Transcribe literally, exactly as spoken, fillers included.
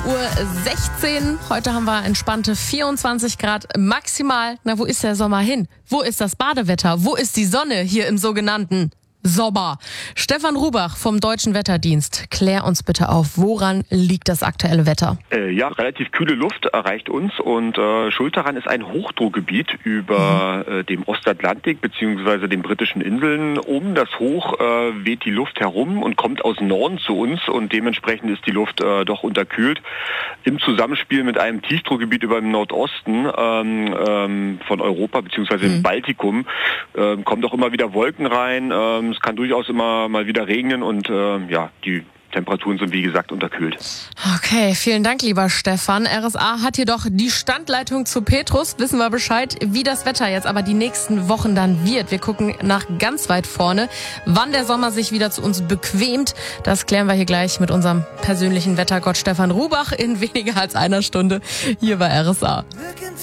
Uhr sechzehn. Heute haben wir entspannte vierundzwanzig Grad maximal. Na, wo ist der Sommer hin? Wo ist das Badewetter? Wo ist die Sonne hier im sogenannten Sommer? Stefan Rubach vom Deutschen Wetterdienst, klär uns bitte auf, woran liegt das aktuelle Wetter? Äh, ja, relativ kühle Luft erreicht uns und äh, schuld daran ist ein Hochdruckgebiet über äh, dem Ostatlantik bzw. den britischen Inseln. Um das Hoch äh, weht die Luft herum und kommt aus Norden zu uns und dementsprechend ist die Luft äh, doch unterkühlt. Im Zusammenspiel mit einem Tiefdruckgebiet über dem Nordosten ähm, ähm, von Europa bzw. mhm. im Baltikum äh, kommen doch immer wieder Wolken rein. Ähm, Es kann durchaus immer mal wieder regnen und äh, ja, die Temperaturen sind wie gesagt unterkühlt. Okay, vielen Dank, lieber Stefan. R S A hat hier doch die Standleitung zu Petrus. Wissen wir Bescheid, wie das Wetter jetzt aber die nächsten Wochen dann wird. Wir gucken nach ganz weit vorne. Wann der Sommer sich wieder zu uns bequemt, das klären wir hier gleich mit unserem persönlichen Wettergott Stefan Rubach in weniger als einer Stunde hier bei R S A.